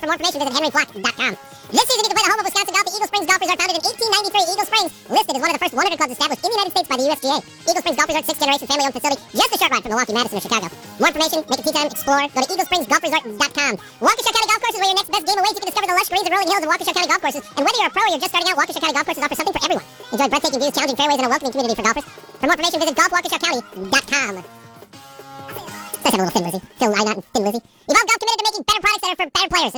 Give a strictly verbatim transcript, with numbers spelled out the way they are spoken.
For more information, visit henry flock dot com. This season, you can play the home of Wisconsin golf. The Eagle Springs Golf Resort, founded in eighteen ninety-three. Eagle Springs, listed as one of the first one hundred clubs established in the United States by the U S G A. Eagle Springs Golf Resort, sixth generation family-owned facility, just a short ride from Milwaukee, Madison, or Chicago. More information, make a tee time, explore, go to eagle springs golf resort dot com. Waukesha County Golf Courses, where your next best game awaits. You can discover the lush greens and rolling hills of Waukesha County Golf Courses. And whether you're a pro or you're just starting out, Waukesha County Golf Courses offer something for everyone. Enjoy breathtaking views, challenging fairways, and a welcoming community for golfers. For more information, visit golf waukesha county dot com. Let's have a little Thin Lizzy. Phil Lynott and Thin Lizzy.